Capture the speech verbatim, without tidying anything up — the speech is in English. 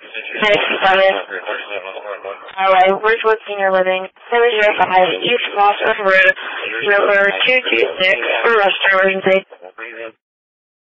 ninety-seven. Highway, Wordsworth Senior Living, seven zero five East Moss River Road, River two two six, for restaurant emergency.